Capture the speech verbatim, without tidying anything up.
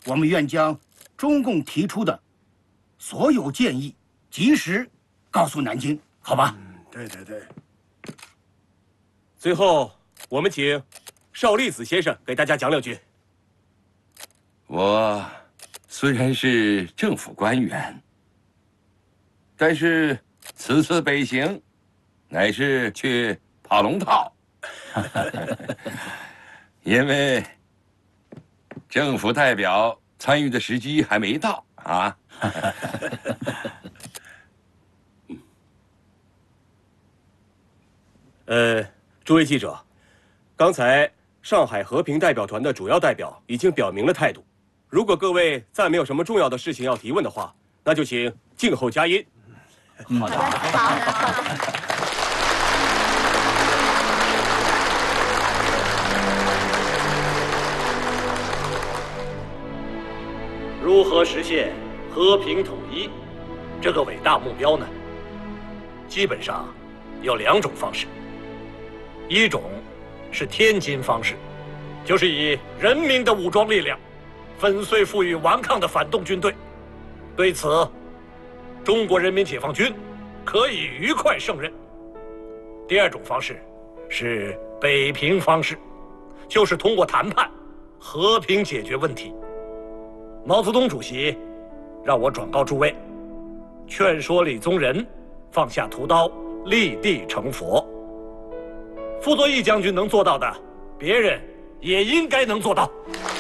我们愿将中共提出的所有建议及时告诉南京，好吧？ 嗯，对对对。 最后，我们请邵力子先生给大家讲两句。 我虽然是政府官员，但是此次北行，乃是去跑龙套，因为政府代表参与的时机还没到啊。 呃，诸位记者，刚才上海和平代表团的主要代表已经表明了态度。如果各位再没有什么重要的事情要提问的话，那就请静候佳音。 好的，好的，好的。 如何实现和平统一这个伟大目标呢？基本上有两种方式。一种是天津方式，就是以人民的武装力量粉碎负隅顽抗的反动军队。对此，中国人民解放军可以愉快胜任。第二种方式是北平方式，就是通过谈判和平解决问题。毛泽东主席让我转告诸位，劝说李宗仁放下屠刀，立地成佛。傅作义将军能做到的，别人也应该能做到。